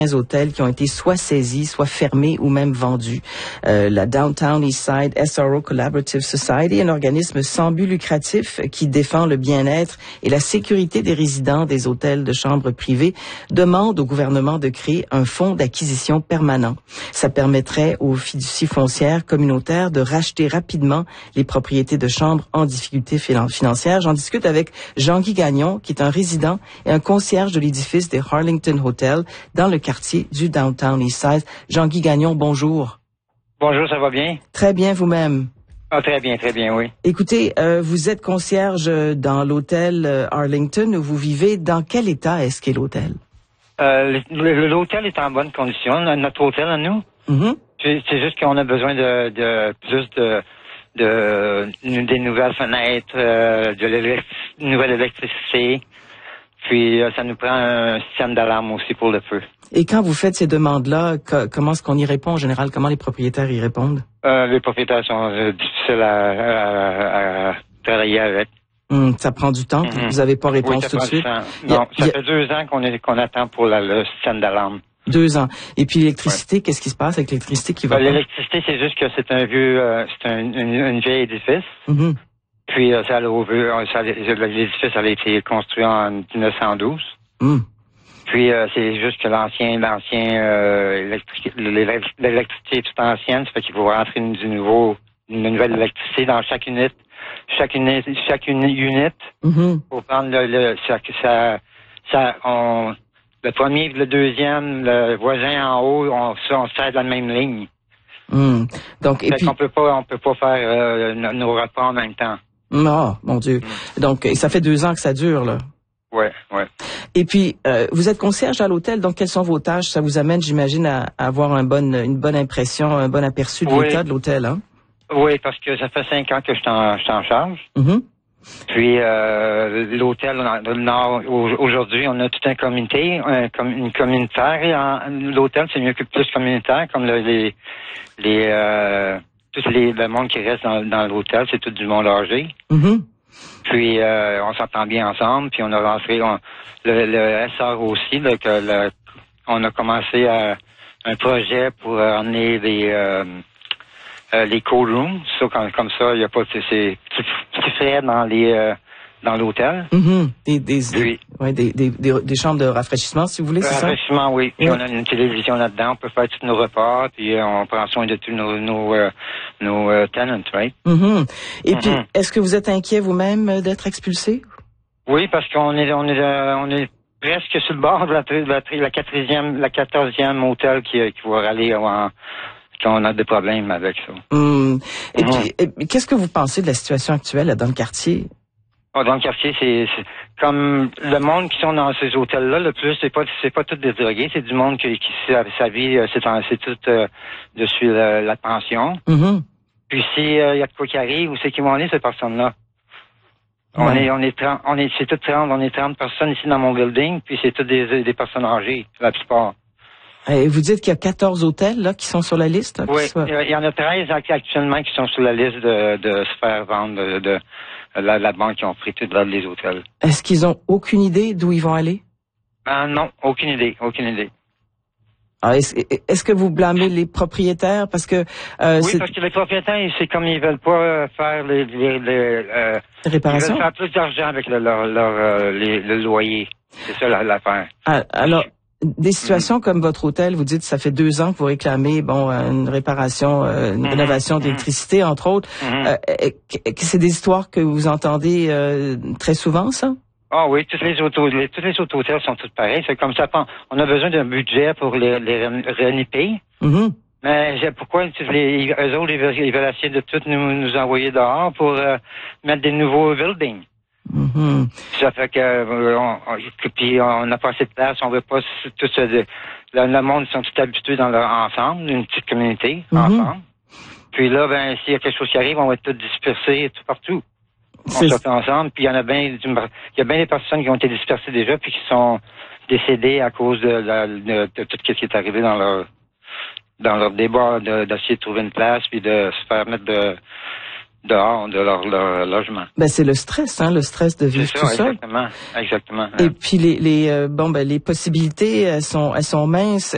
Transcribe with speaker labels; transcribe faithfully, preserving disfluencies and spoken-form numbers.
Speaker 1: hôtels qui ont été soit saisis, soit fermés ou même vendus. Euh, la Downtown Eastside S R O Collaborative Society, un organisme sans but lucratif qui défend le bien-être et la sécurité des résidents des hôtels de chambre privées, demande au gouvernement de créer un fonds d'acquisition permanent. Ça permettrait aux fiducies foncières communautaires de racheter rapidement les propriétés de chambres en difficulté financière. J'en discute avec Jean-Guy Gagnon, qui est un résident et un concierge de l'édifice des Harlington Hotel dans le quartier du Downtown Eastside. Jean-Guy Gagnon, bonjour.
Speaker 2: Bonjour, ça va bien?
Speaker 1: Très bien, vous-même?
Speaker 2: Ah, très bien, très bien, oui.
Speaker 1: Écoutez, euh, vous êtes concierge dans l'hôtel euh, Arlington où vous vivez. Dans quel état est-ce qu'est l'hôtel?
Speaker 2: Euh, l'hôtel est en bonne condition, notre hôtel à nous.
Speaker 1: Mm-hmm.
Speaker 2: C'est, c'est juste qu'on a besoin de, de plus de, de, des nouvelles fenêtres, euh, de l'électric- nouvelle électricité. Puis, euh, ça nous prend un système d'alarme aussi pour le feu.
Speaker 1: Et quand vous faites ces demandes-là, co- comment est-ce qu'on y répond en général? Comment les propriétaires y répondent?
Speaker 2: Euh, les propriétaires sont euh, difficiles à, à, à travailler avec.
Speaker 1: Hum, ça prend du temps.
Speaker 2: Mm-hmm.
Speaker 1: Vous n'avez pas réponse
Speaker 2: oui, ça
Speaker 1: tout de
Speaker 2: prend
Speaker 1: suite?
Speaker 2: du temps.
Speaker 1: Il y a-
Speaker 2: Non, ça
Speaker 1: il y a-
Speaker 2: fait deux ans qu'on, est, qu'on attend pour la, le système d'alarme.
Speaker 1: Deux ans. Et puis l'électricité, ouais. Qu'est-ce qui se passe avec l'électricité qui va
Speaker 2: Euh,
Speaker 1: pas?
Speaker 2: l'électricité, c'est juste que c'est un vieux, euh, c'est un une, une vieille édifice.
Speaker 1: Mm-hmm.
Speaker 2: Puis euh, ça, a, ça, l'édifice a été construit en dix-neuf cent douze.
Speaker 1: Mm.
Speaker 2: Puis euh, c'est juste que l'ancien, l'ancien euh, électric, l'électricité est toute ancienne, ça fait qu'il faut rentrer du nouveau, une nouvelle électricité dans chaque unité, chaque unité, chaque unité.
Speaker 1: Mm-hmm.
Speaker 2: Pour prendre le, le ça, ça, ça, on, le premier, le deuxième, le voisin en haut, on, on sert de la même ligne.
Speaker 1: Mm. Donc, et
Speaker 2: fait
Speaker 1: puis,
Speaker 2: qu'on peut pas, on peut pas faire euh, nos, nos repas en même temps.
Speaker 1: Oh, mon Dieu.
Speaker 2: Mm.
Speaker 1: Donc, ça fait deux ans que ça dure, là.
Speaker 2: Ouais, ouais.
Speaker 1: Et puis, euh, vous êtes concierge à l'hôtel, donc quelles sont vos tâches? Ça vous amène, j'imagine, à, à avoir un bon, une bonne impression, un bon aperçu de
Speaker 2: oui.
Speaker 1: l'état de l'hôtel, hein?
Speaker 2: Oui, parce que ça fait cinq ans que je t'en, je t'en charge.
Speaker 1: Mm-hmm.
Speaker 2: Puis euh, l'hôtel dans le Nord, aujourd'hui, on a tout un comité, un, une communautaire. Et en, l'hôtel, c'est mieux que plus communautaire, comme le, les les euh, tous les le monde qui reste dans, dans l'hôtel, c'est tout du monde âgé.
Speaker 1: Mm-hmm.
Speaker 2: Puis euh, on s'entend bien ensemble. Puis on a rentré on, le, le S R aussi, là, que le, on a commencé à, un projet pour emmener les euh, euh, les cold rooms. Ça, comme, comme ça, il n'y a pas de ces petits frais dans les euh, dans l'hôtel.
Speaker 1: Mm-hmm. Des, des,
Speaker 2: oui.
Speaker 1: des, ouais, des, des, des, des chambres de rafraîchissement, si vous voulez, c'est ça?
Speaker 2: Rafraîchissement, oui. Puis
Speaker 1: ouais.
Speaker 2: On a une télévision là-dedans. On peut faire tous nos repas. Puis euh, on prend soin de tous nos nos, euh, nos euh, tenants, right?
Speaker 1: Mm-hmm. Et mm-hmm. puis, est-ce que vous êtes inquiet vous-même d'être expulsé?
Speaker 2: Oui, parce qu'on est on est euh, on est presque sur le bord de la de la, la quatrième la quatorzième hôtel qui qui va aller en qu'on a des problèmes avec ça.
Speaker 1: Mm. Et
Speaker 2: mm-hmm.
Speaker 1: puis, et, qu'est-ce que vous pensez de la situation actuelle là, dans le quartier?
Speaker 2: Oh, dans le quartier, c'est, c'est comme le monde qui sont dans ces hôtels-là, le plus, c'est pas c'est pas tous des drogués, c'est du monde qui, qui sa vie, c'est, c'est tout euh, dessus la, la pension.
Speaker 1: Mm-hmm.
Speaker 2: Puis s'il euh, y a de quoi qui arrive, où c'est qu'ils vont aller, ces personnes-là? On ouais. est on est trente, on est c'est tout trente, on est trente personnes ici dans mon building, puis c'est toutes des des personnes âgées, la plupart.
Speaker 1: Et vous dites qu'il y a quatorze hôtels là qui sont sur la liste? Là,
Speaker 2: oui,
Speaker 1: soit...
Speaker 2: il y en a treize actuellement qui sont sur la liste de, de se faire vendre de, de la, la banque qui ont pris tout les hôtels.
Speaker 1: Est-ce qu'ils ont aucune idée d'où ils vont aller?
Speaker 2: Ah, non, aucune idée, aucune idée.
Speaker 1: Ah, est-ce, est-ce que vous blâmez les propriétaires parce que euh,
Speaker 2: oui,
Speaker 1: c'est...
Speaker 2: parce que les propriétaires, c'est comme ils veulent pas faire les, les, les euh,
Speaker 1: réparations.
Speaker 2: Ils veulent faire plus d'argent avec le, leur leur euh, les, le loyer. C'est ça l'affaire.
Speaker 1: Ah, alors. Des situations mm-hmm. comme votre hôtel, vous dites, ça fait deux ans que vous réclamez, bon, une réparation, euh, une mm-hmm. rénovation d'électricité, entre autres. Mm-hmm. Euh, c'est des histoires que vous entendez euh, très souvent, ça?
Speaker 2: Ah oui, tous les autos, les, tous les autres hôtels sont tous pareils. C'est comme ça. On a besoin d'un budget pour les, les réniper.
Speaker 1: Mm-hmm.
Speaker 2: Mais pourquoi les, eux autres, ils veulent, ils veulent essayer de tout nous, nous envoyer dehors pour euh, mettre des nouveaux buildings?
Speaker 1: Mm-hmm.
Speaker 2: Ça fait que euh, on, on, puis on n'a pas assez de place, on veut pas tout ça. Le, le monde ils sont tous habitués dans leur ensemble, une petite communauté mm-hmm. ensemble. Puis là, ben s'il y a quelque chose qui arrive, on va être tous dispersés tout partout. On sort ensemble, puis il y en a bien, il y a bien des personnes qui ont été dispersées déjà, puis qui sont décédées à cause de, la, de, de, de tout ce qui est arrivé dans leur dans leur débat de, d'essayer de trouver une place, puis de se faire mettre de dehors de leur, leur logement.
Speaker 1: Ben c'est le stress, hein, le stress de vivre
Speaker 2: c'est ça,
Speaker 1: tout seul.
Speaker 2: Exactement, exactement.
Speaker 1: Et puis les, les euh, bon ben les possibilités elles sont elles sont minces.